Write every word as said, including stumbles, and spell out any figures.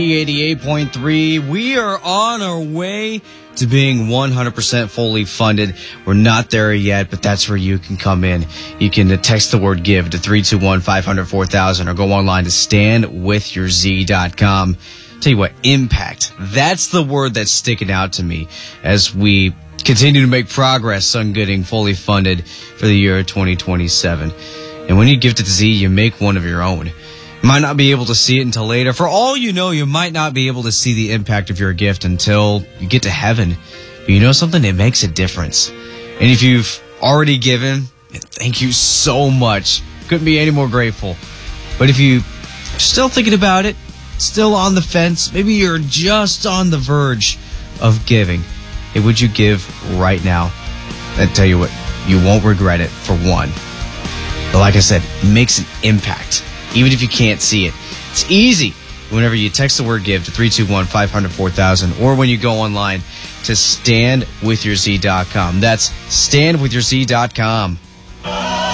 eighty-eight point three. We are on our way to being one hundred percent fully funded. We're not there yet, but that's where you can come in. You can text the word GIVE to three two one, five hundred, four thousand or go online to stand with your z dot com. Tell you what, impact. That's the word that's sticking out to me as we continue to make progress on getting fully funded for the year twenty twenty-seven. And when you give to the Z, you make one of your own. You might not be able to see it until later. For all you know, you might not be able to see the impact of your gift until you get to heaven. But you know something? It makes a difference. And if you've already given, thank you so much. Couldn't be any more grateful. But if you're still thinking about it, still on the fence, maybe you're just on the verge of giving, hey, would you give right now? I tell you what, you won't regret it, for one. But like I said, it makes an impact. Even if you can't see it. It's easy whenever you text the word GIVE to three two one, five hundred, four thousand or when you go online to stand with your z dot com. That's stand with your z dot com.